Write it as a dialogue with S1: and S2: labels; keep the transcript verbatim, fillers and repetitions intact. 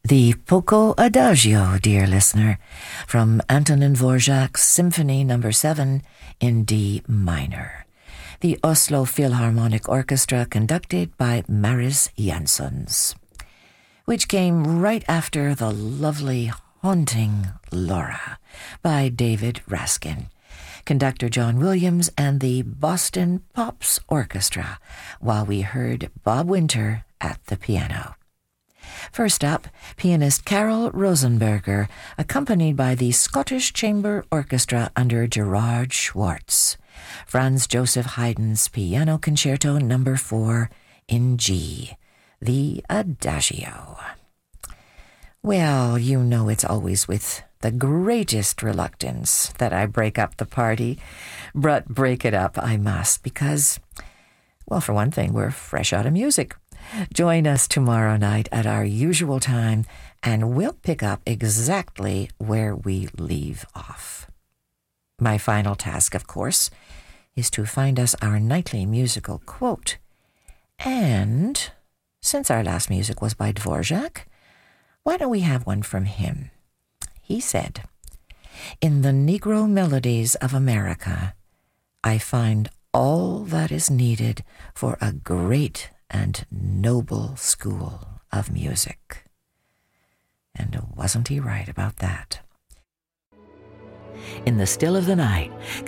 S1: The Poco Adagio, dear listener, from Antonin Dvorak's Symphony Number seven in D minor. The Oslo Philharmonic Orchestra conducted by Mariss Jansons, which came right after the lovely, haunting Laura by David Raskin, conductor John Williams, and the Boston Pops Orchestra, while we heard Bob Winter at the piano. First up, pianist Carol Rosenberger, accompanied by the Scottish Chamber Orchestra under Gerard Schwartz, Franz Joseph Haydn's Piano Concerto Number four in G, the Adagio. Well, you know it's always with the greatest reluctance that I break up the party, but break it up I must because, well, for one thing, we're fresh out of music. Join us tomorrow night at our usual time, and we'll pick up exactly where we leave off. My final task, of course, is to find us our nightly musical quote. And since our last music was by Dvorak, why don't we have one from him? He said, "In the Negro melodies of America, I find all that is needed for a great and noble school of music." And wasn't he right about that? In the still of the night,